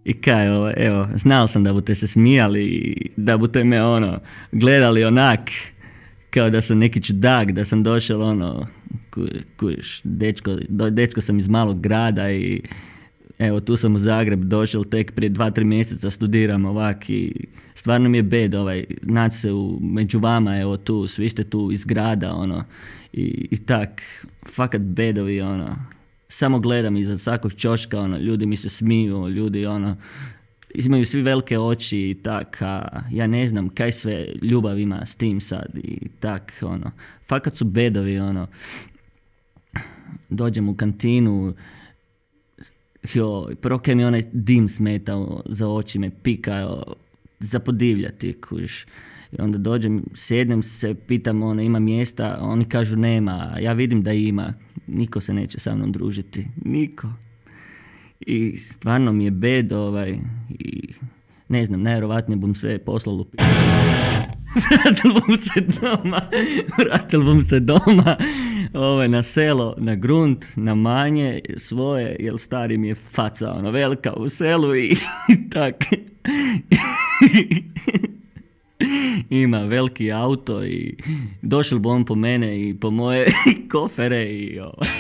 I kaj, evo, znao sam da budete se smijali i da budete me gledali onak kao da sam neki čudak, da sam došao kuš, dečko sam iz malog grada i evo tu sam u Zagreb došao tek prije 2-3 mjeseca, studiram ovak i stvarno mi je bed naći se među vama, evo tu, svi ste tu iz grada i tak, fakat bedovi samo gledam iza svakog ćoška, ljudi mi se smiju, ljudi imaju svi velike oči i tak, a ja ne znam kaj sve ljubav ima s tim sad i tak, fakat su bedovi, dođem u kantinu, prvo kaj mi onaj dim smetao za oči, me pika, za podivljati, kuš. I onda dođem, sjednem se, pitam, ima mjesta, oni kažu nema, a ja vidim da ima, niko se neće sa mnom družiti, niko. I stvarno mi je bed, i ne znam, najvjerovatnije bom sve poslal u vratil bom se doma, na selo, na grunt, na manje svoje, jer stari mi je faca, velika u selu i tak. Ima veliki auto i došel bi on po mene i po moje kofere i